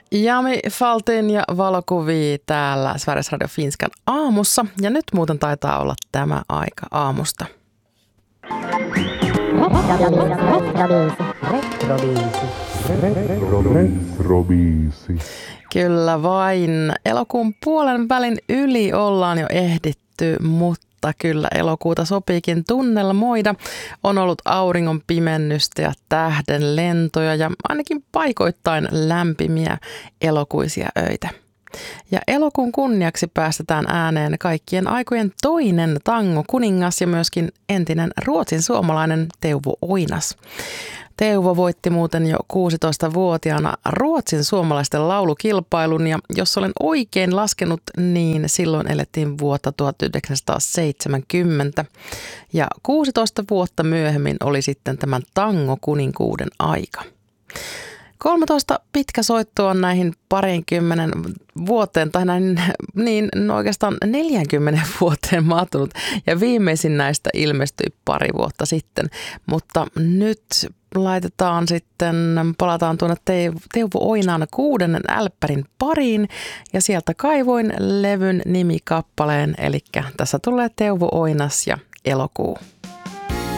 Jami Faltin ja valokuvia täällä Sveriges Radio Finskan aamussa. Ja nyt muuten taitaa olla tämä aika aamusta. Retrobiisi. Kyllä vain. Elokuun puolen välin yli ollaan jo ehditty, mutta kyllä elokuuta sopiikin tunnelmoida. On ollut auringon pimennystä ja tähden lentoja ja ainakin paikoittain lämpimiä elokuisia öitä. Ja elokuun kunniaksi päästetään ääneen kaikkien aikojen toinen tango-kuningas ja myöskin entinen ruotsin suomalainen Teuvo Oinas. Teuvo voitti muuten jo 16-vuotiaana ruotsin suomalaisten laulukilpailun ja jos olen oikein laskenut, niin silloin elettiin vuotta 1970 ja 16 vuotta myöhemmin oli sitten tämän tango-kuninkuuden aika. 13 pitkä soittoa on näihin 20 vuoteen tai näin, oikeastaan 40 vuoteen mahtunut ja viimeisin näistä ilmestyi pari vuotta sitten, mutta nyt palataan tuonne Teuvo Oinaan 6. älppärin pariin ja sieltä kaivoin levyn nimikappaleen, eli tässä tulee Teuvo Oinas ja Elokuu.